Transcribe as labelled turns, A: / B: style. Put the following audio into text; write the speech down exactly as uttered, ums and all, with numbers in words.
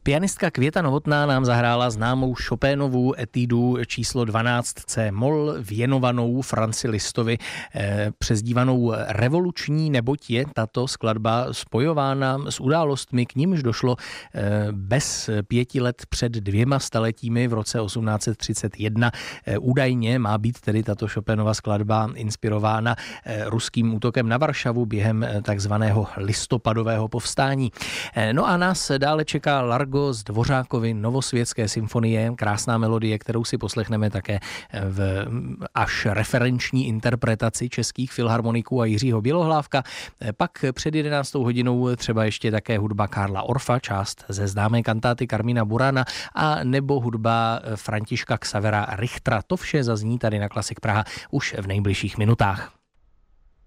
A: Pianistka Květa Novotná nám zahrála známou Chopinovu etudu číslo dvanáct C moll věnovanou Franci Listovi, eh, přezdívanou revoluční, neboť je tato skladba spojována s událostmi, k nimž došlo eh, bez pěti let před dvěma staletími v roce osmnáct set třicet jedna. Eh, údajně má být tedy tato Chopinova skladba inspirována eh, ruským útokem na Varšavu během eh, takzvaného listopadového povstání. Eh, no a nás dále čeká Largo z Dvořákovy Novosvětské symfonie, krásná melodie, kterou si poslechneme také v až referenční interpretaci českých filharmoniků a Jiřího Bělohlávka. Pak před jedenáctou hodinou třeba ještě také hudba Karla Orfa, část ze známé kantáty Karmína Burana, a nebo hudba Františka Xavera Richtera. To vše zazní tady na Klasik Praha už v nejbližších minutách.